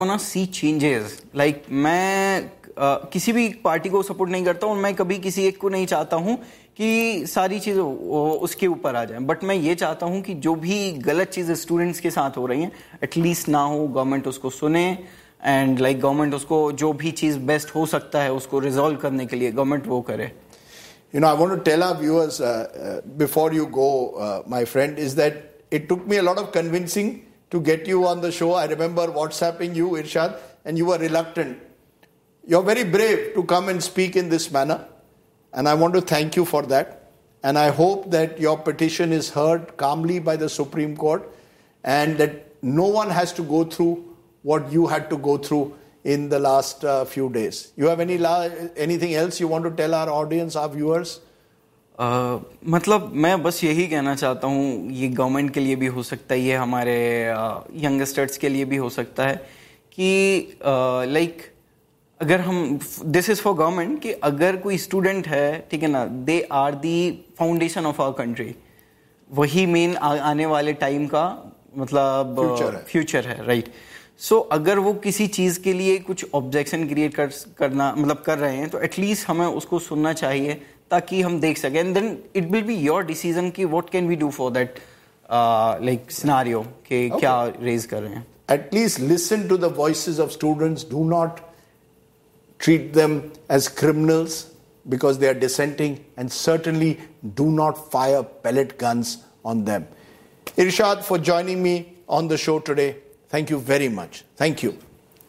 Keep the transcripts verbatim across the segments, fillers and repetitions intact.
wanna see changes. Like मैं uh, किसी भी पार्टी को सपोर्ट नहीं करता हूँ, मैं कभी किसी एक को नहीं चाहता हूँ कि सारी चीज़ें उसके ऊपर आ जाएं. बट मैं ये चाहता हूँ कि जो भी गलत चीज़ें स्टूडेंट्स के साथ हो रही हैं एटलीस्ट ना हो, गवर्नमेंट उसको सुने एंड लाइक गवर्नमेंट उसको जो भी चीज़ बेस्ट हो सकता है उसको रिजॉल्व करने के लिए गवर्नमेंट वो करे. You know, I want to tell our viewers uh, uh, before you go, uh, my friend, is that it took me a lot of convincing to get you on the show. I remember WhatsApping you, Irshad, and you were reluctant. You're very brave to come and speak in this manner, and I want to thank you for that. And I hope that your petition is heard calmly by the Supreme Court and that no one has to go through what you had to go through in the last uh, few days. You have any la- anything else you want to tell our audience, our viewers? Uh, मतलब मैं बस यही कहना चाहता हूँ, ये government के लिए भी हो सकता है, ये हमारे यंगस्टर्स uh, के लिए भी हो सकता है कि लाइक uh, like, अगर हम दिस इज़ फॉर गवर्नमेंट कि अगर कोई स्टूडेंट है, ठीक है ना, they are the foundation of our country, वही मेन आने वाले टाइम का मतलब फ्यूचर है, राइट. सो so, अगर वो किसी चीज़ के लिए कुछ ऑब्जेक्शन क्रिएट कर करना मतलब कर रहे हैं तो एटलीस्ट हमें उसको सुनना चाहिए ताकि हम देख सकें. And then it will be your decision कि what can we do for that like scenario कि क्या रेज कर रहे हैं. At least listen to the voices of students. Do not treat them as criminals because they are dissenting, and certainly do not fire pellet guns on them. Irshad, for joining me on the show today, thank you very much. Thank you.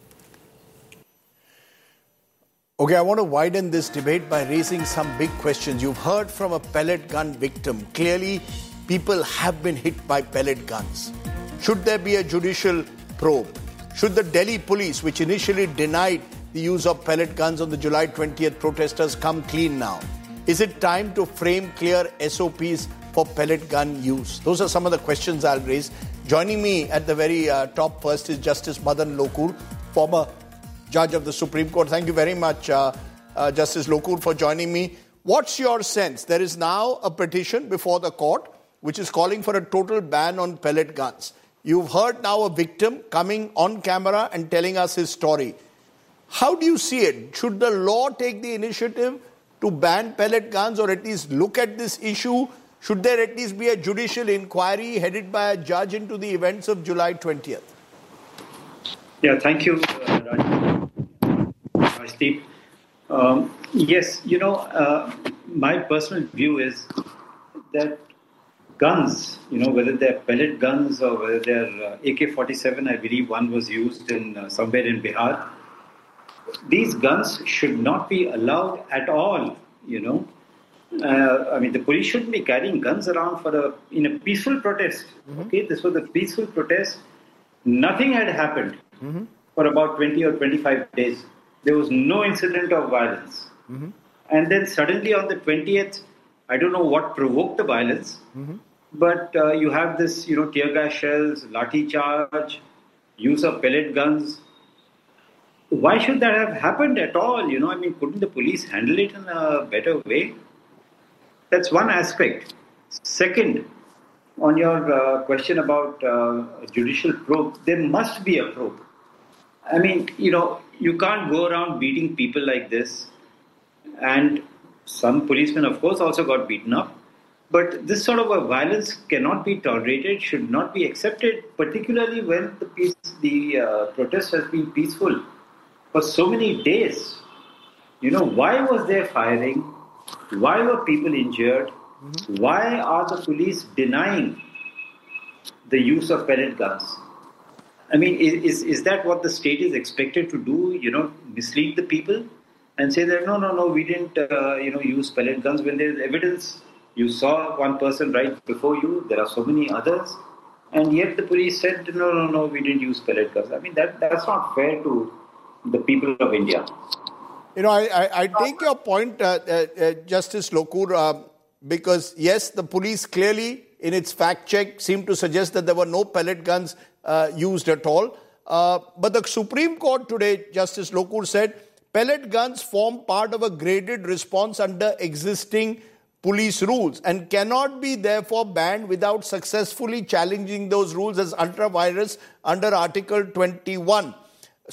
Okay, I want to widen this debate by raising some big questions. You've heard from a pellet gun victim. Clearly, people have been hit by pellet guns. Should there be a judicial probe? Should the Delhi police, which initially denied the use of pellet guns on the July twentieth protesters, come clean now? Is it time to frame clear S O Ps for pellet gun use? Those are some of the questions I'll raise. Joining me at the very uh, top first is Justice Madan Lokur, former judge of the Supreme Court. Thank you very much, uh, uh, Justice Lokur, for joining me. What's your sense? There is now a petition before the court which is calling for a total ban on pellet guns. You've heard now a victim coming on camera and telling us his story. How do you see it? Should the law take the initiative to ban pellet guns or at least look at this issue? Should there at least be a judicial inquiry headed by a judge into the events of July twentieth? Yeah, thank you, uh, Rajdeep. Um, yes, you know, uh, my personal view is that guns, you know, whether they're pellet guns or whether they're uh, A K forty-seven, I believe one was used in uh, somewhere in Bihar. These guns should not be allowed at all, you know. Uh, I mean, the police shouldn't be carrying guns around for a in a peaceful protest. Mm-hmm. Okay, this was a peaceful protest. Nothing had happened mm-hmm. for about twenty or twenty-five days. There was no incident of violence. Mm-hmm. And then suddenly on the twentieth, I don't know what provoked the violence, mm-hmm. but uh, you have this, you know, tear gas shells, lathi charge, use of pellet guns. Why should that have happened at all? You know, I mean, couldn't the police handle it in a better way? That's one aspect. Second, on your uh, question about uh, judicial probe, there must be a probe. I mean, you know, you can't go around beating people like this. And some policemen, of course, also got beaten up. But this sort of a violence cannot be tolerated, should not be accepted, particularly when the, peace, the uh, protest has been peaceful for so many days. You know, why was there firing? Why were people injured? Mm-hmm. Why are the police denying the use of pellet guns? I mean, is, is that what the state is expected to do? You know, mislead the people and say that, no, no, no, we didn't, uh, you know, use pellet guns when there's evidence. You saw one person right before you. There are so many others. And yet the police said, no, no, no, we didn't use pellet guns. I mean, that that's not fair to the people of India. You know, I, I, I take your point, uh, uh, uh, Justice Lokur, uh, because yes, the police clearly in its fact check seemed to suggest that there were no pellet guns uh, used at all. Uh, but the Supreme Court today, Justice Lokur said, pellet guns form part of a graded response under existing police rules and cannot be therefore banned without successfully challenging those rules as ultra-virus under Article twenty-one.